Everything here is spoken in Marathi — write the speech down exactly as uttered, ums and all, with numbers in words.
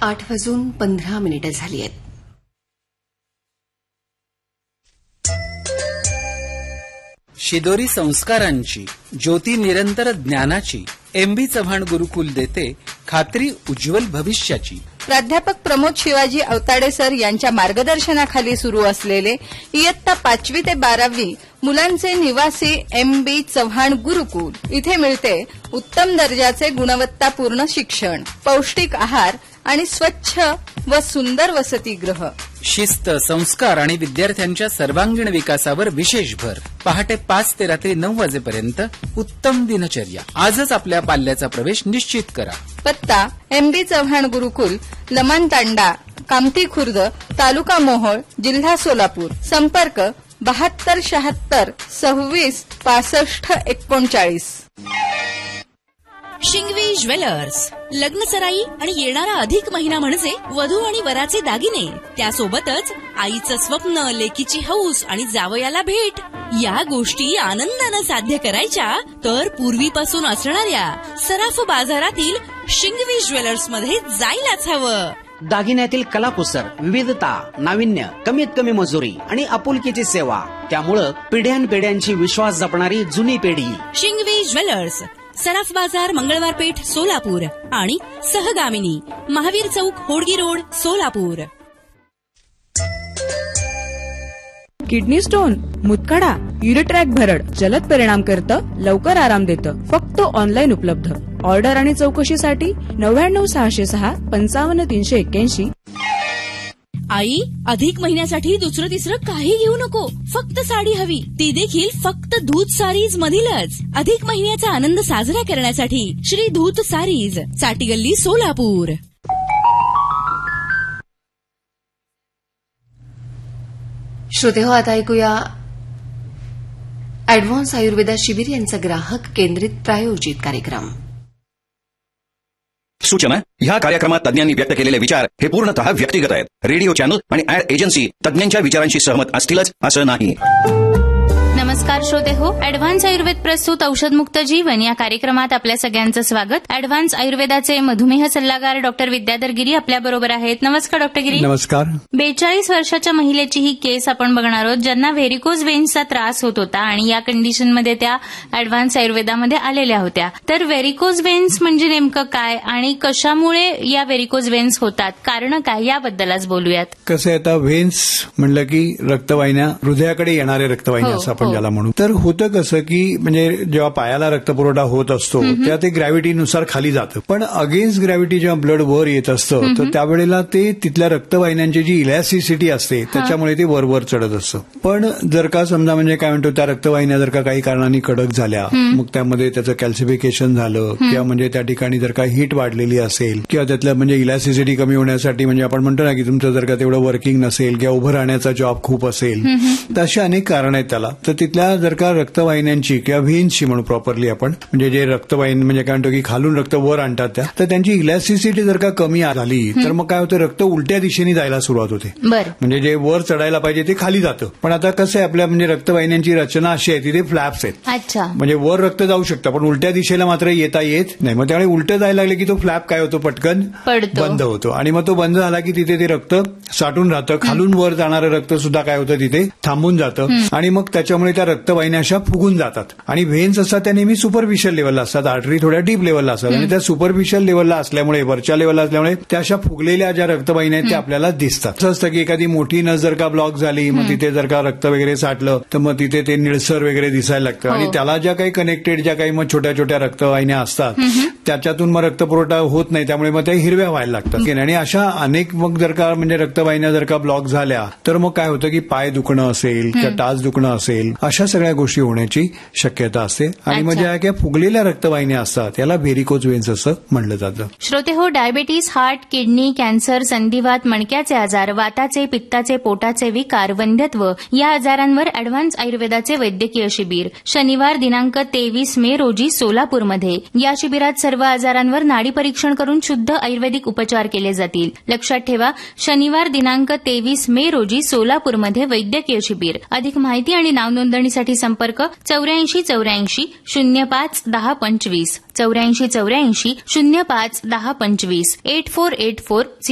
आठ वाजून पंधरा मिनिटं झाली आहेत. शिदोरी संस्कारांची, ज्योती निरंतर ज्ञानाची, एम बी चव्हाण गुरुकुल देते खात्री उज्ज्वल भविष्याची. प्राध्यापक प्रमोद शिवाजी अवताडे सर यांच्या मार्गदर्शनाखाली सुरू असलेले इयत्ता पाचवी ते बारावी मुलांचे निवासी एम बी चव्हाण गुरुकुल. इथे मिळते उत्तम दर्जाचे गुणवत्तापूर्ण शिक्षण, पौष्टिक आहार आणि स्वच्छ व सुंदर वसतिगृह. शिस्त, संस्कार आणि विद्यार्थ्यांच्या सर्वांगीण विकासावर विशेष भर. पहाटे पाच ते रात्री नऊ वाजेपर्यंत उत्तम दिनचर्या. आजच आपल्या पाल्याचा प्रवेश निश्चित करा. पत्ता एम बी चव्हाण गुरुकुल, लमान तांडा, कामठी खुर्द, तालुका मोहोळ, जिल्हा सोलापूर. संपर्क बहात्तर शहात्तर सव्वीस पासष्ट एकोणचाळीस. शिंगवी ज्वेलर्स. लग्नसराई आणि येणारा अधिक महिना म्हणजे वधू आणि वराचे दागिने, त्यासोबतच आईचं स्वप्न, लेकीची हौस आणि जावयाला भेट, या गोष्टी आनंदानं साध्य करायच्या तर पूर्वीपासून असणाऱ्या सराफ बाजारातील शिंगवी ज्वेलर्स मध्ये जायलाच हवं. दागिन्यातील कलाकुसर, विविधता, नाविन्य, कमीत कमी मजुरी आणि आपुलकीची सेवा, त्यामुळं पिढ्यानपिढ्यांची विश्वास जपणारी जुनी पिढी. शिंगवी ज्वेलर्स, सराफ बाजार, मंगळवार पेठ, सोलापूर आणि सहगामिनी, महावीर चौक, Hodgi road, Solapur. Kidney stone, मुतखडा, युरिट्रॅक भरड जलद परिणाम करतं, लवकर आराम देतं. फक्त ऑनलाईन उपलब्ध. ऑर्डर आणि चौकशीसाठी नव्याण्णव सहाशे सहा पंचावन्न तीनशे एक्क्याऐंशी. आई, अधिक महिन्यासाठी दुसरं तिसरं काही घेऊ नको, फक्त साडी हवी, ती देखील फक्त धूत सारीज मधीलच. अधिक महिन्याचा आनंद साजरा करण्यासाठी श्री धूत सारीज, चाटीगल्ली, सोलापूर. श्रोतेहो, आता ऐकूया अॅडव्हान्स आयुर्वेदा शिबिर यांचा ग्राहक केंद्रित प्रायोजित कार्यक्रम. सूचना: ह्या कार्यक्रमात तज्ञांनी व्यक्त केलेले विचार हे पूर्णतः व्यक्तिगत आहेत. रेडिओ चॅनल आणि ऍड एजन्सी तज्ञांच्या विचारांशी सहमत असतीलच असं नाही. नमस्कार श्रोते हो, अॅडव्हान्स आयुर्वेद प्रस्तुत औषधमुक्त जीवन या कार्यक्रमात आपल्या सगळ्यांचं स्वागत. अॅडव्हान्स आयुर्वेदाचे मधुमेह सल्लागार डॉक्टर विद्याधर गिरी आपल्या बरोबर आहेत. नमस्कार डॉक्टर गिरी. नमस्कार. बेचाळीस वर्षाच्या महिलेची ही केस आपण बघणार आहोत, ज्यांना व्हेरिकोज वेन्सचा त्रास होत होता आणि या कंडिशनमध्ये त्या अॅडव्हान्स आयुर्वेदामध्ये आलेल्या होत्या. तर व्हेरिकोज वेन्स म्हणजे नेमकं काय आणि कशामुळे या व्हेरिकोज वेन्स होतात, कारण काय, याबद्दल आज बोलूयात. कसं आहे, आता वेन्स म्हणलं की रक्तवाहिन्या, हृदयाकडे येणारे रक्तवाहिन्या असं आपण ज्याला म्हणू. तर होतं कसं की म्हणजे जेव्हा पायाला रक्तपुरवठा होत असतो तेव्हा ते ग्रॅव्हिटीनुसार खाली जातं, पण अगेन्स्ट ग्रॅव्हिटी जेव्हा ब्लड वर येत असतं तर त्यावेळेला ते तिथल्या रक्तवाहिन्यांची जी इलॅस्टिसिटी असते त्याच्यामुळे ते वर वर चढत असतं. पण जर का समजा म्हणजे काय म्हणतो त्या रक्तवाहिन्या जर का काही कारणांनी कडक झाल्या, मग त्यामध्ये त्याचं कॅल्सिफिकेशन झालं किंवा म्हणजे त्या ठिकाणी जर का हीट वाढलेली असेल किंवा त्यातल्या म्हणजे इलॅस्टिसिटी कमी होण्यासाठी म्हणजे आपण म्हणतो ना की तुमचं जर का तेवढं वर्किंग नसेल किंवा उभं राहण्याचा जॉब खूप असेल, तर अशी अनेक कारण आहेत त्याला. तर तिथल्या जर का रक्तवाहिन्यांची किंवा व्हेन्सची म्हणू प्रॉपरली आपण, म्हणजे जे रक्तवाहिनी म्हणजे काय म्हणतो की खालून रक्त वर आणतात त्या, तर त्यांची इलॅस्टिसिटी जर का कमी झाली तर मग काय होतं, रक्त उलट्या दिशेने जायला सुरुवात होते. म्हणजे जे वर चढायला पाहिजे ते खाली जातं. पण आता कसं आहे, आपल्या म्हणजे रक्तवाहिन्यांची रचना अशी आहे, तिथे फ्लॅप्स आहेत, म्हणजे वर रक्त जाऊ शकतं पण उलट्या दिशेला मात्र येता येत नाही. मग त्यामुळे उलटं जायला लागले की तो फ्लॅप काय होतो, पटकन बंद होतो आणि मग तो बंद झाला की तिथे ते रक्त साठून राहतं. खालून वर जाणारं रक्त सुद्धा काय होतं, तिथे थांबून जातं आणि मग त्याच्यामुळे त्या रक्तवाहिन्या अशा फुगून जातात. आणि व्हेन्स असतात त्या नेहमी सुपरफिशियल लेवलला असतात, आर्टरी थोड्या डीप लेवलला असतात आणि त्या सुपरफिशियल लेवलला असल्यामुळे, वरच्या लेवलला असल्यामुळे त्या अशा फुगलेल्या ज्या रक्तवाहिन्या आहेत त्या आपल्याला दिसतात. असं असतं की एखादी मोठी नस जर का ब्लॉक झाली, मग तिथे जर का रक्त वगैरे साठलं तर मग तिथे ते निळसर वगैरे दिसायला लागतं आणि त्याला ज्या काही कनेक्टेड ज्या काही मग छोट्या छोट्या रक्तवाहिन्या असतात त्याच्यातून मग रक्तपुरवठा होत नाही, त्यामुळे मग त्या हिरव्या व्हायला लागतात. आणि अशा अनेक मग जर का म्हणजे रक्तवाहिन्या जर का ब्लॉक झाल्या तर मग काय होतं की पाय दुखणं असेल किंवा टाच दुखणं असेल, अशा सगळ्या गोष्टी होण्याची शक्यता असते. आणि मग ज्या काही फुगलेल्या रक्तवाहिन्या असतात याला व्हेरिकोज वेन्स असं म्हणलं जातं. श्रोते हो, डायबिटीस, हार्ट, किडनी, कॅन्सर, संधिवात, मणक्याचे आजार, वाताचे, पित्ताचे, पोटाचे विकार, वंध्यत्व या आजारांवर अॅडव्हान्स आयुर्वेदाचे वैद्यकीय शिबिर शनिवार दिनांक तेवीस मे रोजी सोलापूरमध्ये. या शिबिरात सर्व आजारांवर नाडी परीक्षण करून शुद्ध आयुर्वेदिक उपचार केले जातील. लक्षात ठेवा, शनिवार दिनांक तेवीस मे रोजी सोलापूरमध्ये वैद्यकीय शिबिर. अधिक माहिती आणि नाव नोंदणीसाठी संपर्क चौऱ्याऐंशी चौऱ्याऐंशी शून्य पाच दहा पंचवीस चौऱ्याऐंशी चौऱ्याऐंशी शून्य पाच दहा पंचवीस एट फोर एट फोर